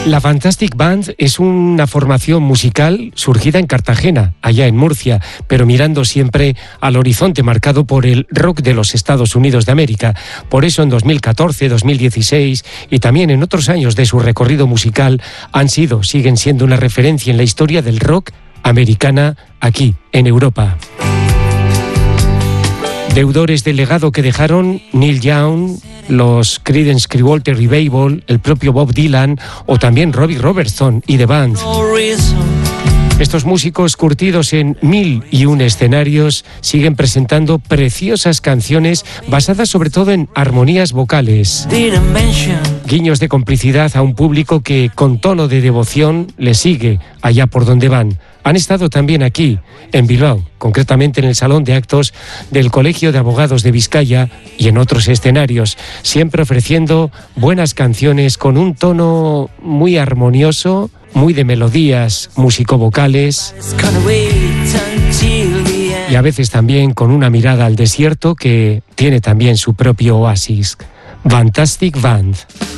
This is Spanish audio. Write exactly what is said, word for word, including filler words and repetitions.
La Fantastic Band es una formación musical surgida en Cartagena, allá en Murcia, pero mirando siempre al horizonte marcado por el rock de los Estados Unidos de América. Por eso en dos mil catorce, dos mil dieciséis y también en otros años de su recorrido musical han sido, siguen siendo una referencia en la historia del rock americana aquí, en Europa. Deudores del legado que dejaron Neil Young, los Creedence Clearwater Revival, el propio Bob Dylan o también Robbie Robertson y The Band. Estos músicos curtidos en mil y un escenarios siguen presentando preciosas canciones basadas sobre todo en armonías vocales. Guiños de complicidad a un público que con tono de devoción les sigue allá por donde van. Han estado también aquí, en Bilbao, concretamente en el Salón de Actos del Colegio de Abogados de Vizcaya y en otros escenarios, siempre ofreciendo buenas canciones con un tono muy armonioso, muy de melodías musicovocales y a veces también con una mirada al desierto que tiene también su propio oasis. Fantastic Band.